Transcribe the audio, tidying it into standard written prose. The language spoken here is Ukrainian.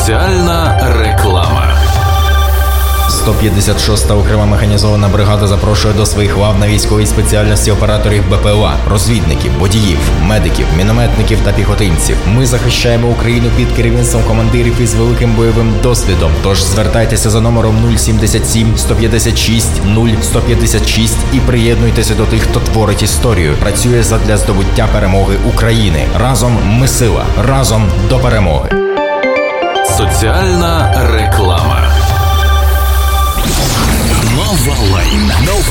Соціальна реклама. 156-та окрема механізована бригада запрошує до своїх лав на військовій спеціальності операторів БПЛА, розвідників, водіїв, медиків, мінометників та піхотинців. Ми захищаємо Україну під керівництвом командирів із великим бойовим досвідом. Тож звертайтеся за номером 077 156 0156 і приєднуйтеся до тих, хто творить історію, працює задля здобуття перемоги України. Разом ми сила, разом до перемоги. Соціальна реклама. Nova Line.